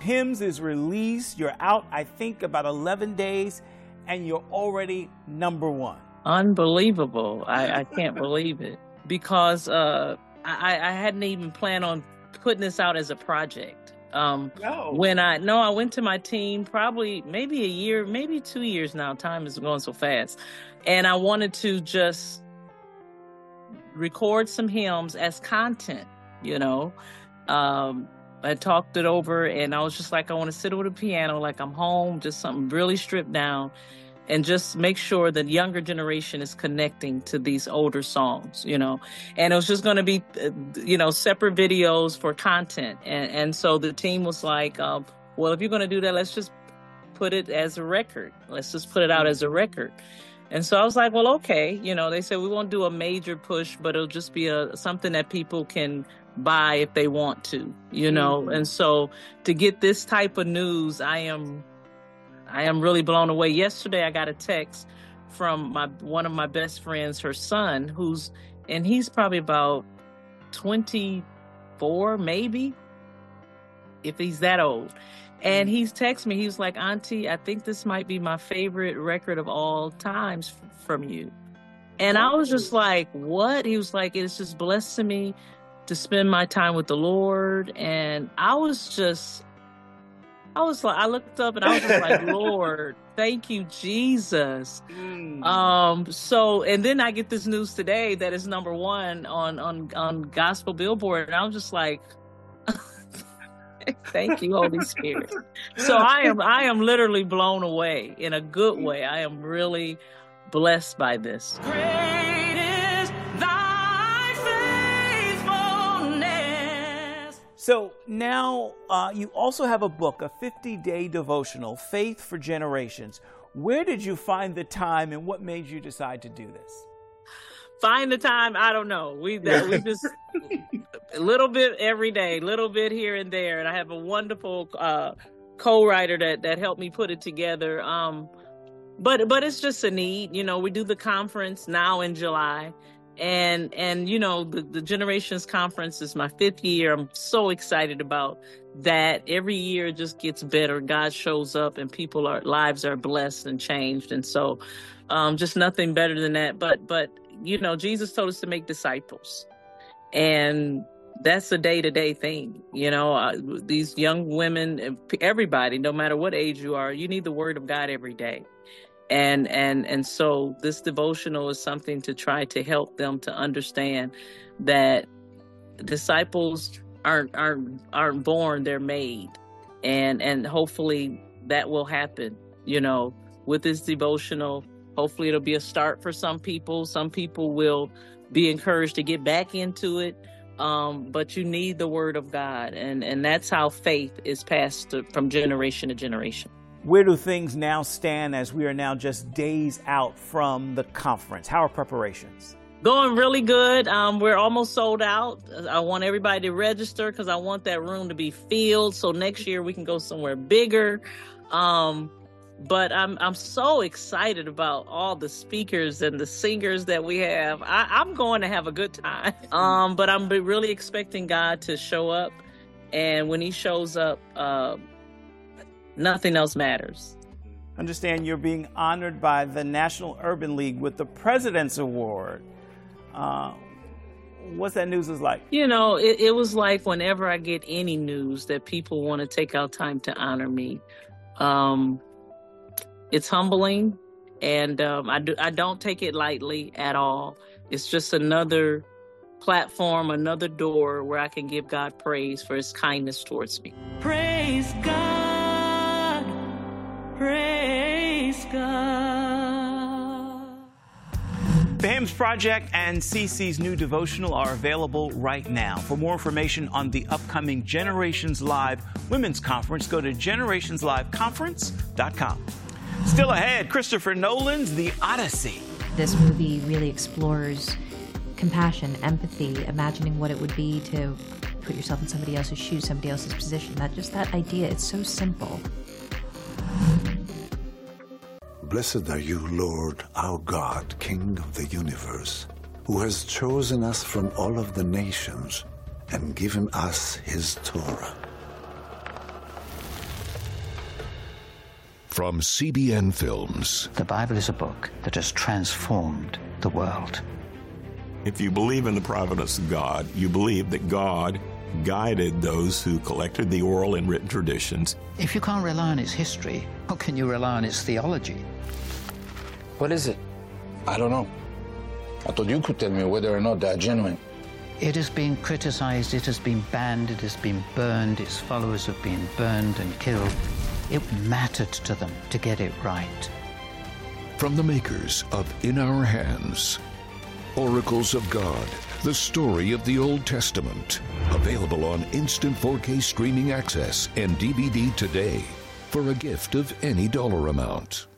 Hymns is released. You're out, I think, about 11 days, and you're already #1. Unbelievable. I can't believe it. Because I hadn't even planned on putting this out as a project. No. When I went to my team probably maybe a year, maybe 2 years now. Time is going so fast. And I wanted to just record some hymns as content, you know. I talked it over and I was just like, I want to sit over the piano like I'm home, just something really stripped down, and just make sure that younger generation is connecting to these older songs, you know. And it was just going to be, separate videos for content. And so the team was like, well, if you're going to do that, let's just put it as a record. Let's just put it out as a record. And so I was like, well, okay. You know, they said we won't do a major push, but it'll just be something that people can buy if they want to, you know. And so to get this type of news, I am really blown away. Yesterday, I got a text from one of my best friends, her son, he's probably about 24, maybe, if he's that old. And he's texted me. He was like, Auntie, I think this might be my favorite record of all times from you. And I was just like, what? He was like, it's just blessing me to spend my time with the Lord. And I was like, I looked up and I was just like, Lord, thank you, Jesus. So, and then I get this news today that it's #1 on Gospel Billboard. And I was just like, thank you, Holy Spirit. So I am literally blown away in a good way. I am really blessed by this. Great is thy faithfulness. So now you also have a book, a 50-day devotional, Faith for Generations. Where did you find the time and what made you decide to do this? Find the time, I don't know. We just a little bit every day, little bit here and there. And I have a wonderful co-writer that helped me put it together. But it's just a need. You know, we do the conference now in July. And you know, the Generations Conference is my 5th year. I'm so excited about that. Every year it just gets better. God shows up and lives are blessed and changed. And so just nothing better than that. But you know, Jesus told us to make disciples. And that's a day-to-day thing. You know, these young women, everybody, no matter what age you are, you need the word of God every day. And so this devotional is something to try to help them to understand that disciples aren't born, they're made. And hopefully that will happen, you know, with this devotional. Hopefully it'll be a start for some people. Some people will be encouraged to get back into it. But you need the word of God. And that's how faith is passed from generation to generation. Where do things now stand as we are now just days out from the conference? How are preparations? Going really good. We're almost sold out. I want everybody to register because I want that room to be filled. So next year we can go somewhere bigger. But I'm so excited about all the speakers and the singers that we have. I'm going to have a good time. But I'm really expecting God to show up. And when he shows up, nothing else matters. Understand you're being honored by the National Urban League with the President's Award. What's that news like? You know, it was like whenever I get any news that people want to take out time to honor me. It's humbling, and I don't take it lightly at all. It's just another platform, another door where I can give God praise for his kindness towards me. Praise God. Praise God. The Hymns Project and CeCe's new devotional are available right now. For more information on the upcoming Generations Live Women's Conference, go to generationsliveconference.com. Still ahead, Christopher Nolan's The Odyssey. This movie really explores compassion, empathy, imagining what it would be to put yourself in somebody else's shoes, somebody else's position. That idea, it's so simple. Blessed are you, Lord, our God, King of the universe, who has chosen us from all of the nations and given us his Torah. From CBN Films. The Bible is a book that has transformed the world. If you believe in the providence of God, you believe that God guided those who collected the oral and written traditions. If you can't rely on its history, how can you rely on its theology? What is it? I don't know. I thought you could tell me whether or not they're genuine. It has been criticized, it has been banned, it has been burned, its followers have been burned and killed. It mattered to them to get it right. From the makers of In Our Hands, Oracles of God, the story of the Old Testament. Available on instant 4K streaming access and DVD today for a gift of any dollar amount.